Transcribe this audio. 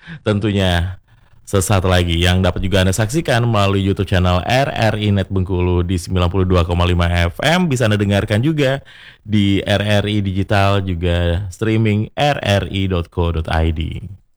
tentunya sesaat lagi yang dapat juga Anda saksikan melalui YouTube channel RRI Net Bengkulu di 92,5 FM. Bisa Anda dengarkan juga di RRI Digital, juga streaming rri.co.id.